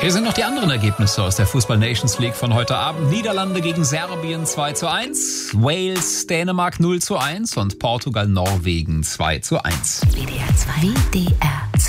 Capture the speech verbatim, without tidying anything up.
Hier sind noch die anderen Ergebnisse aus der Fußball Nations League von heute Abend. Niederlande gegen Serbien zwei zu eins, Wales, Dänemark null zu eins und Portugal, Norwegen zwei zu eins. W D R zwei. W D R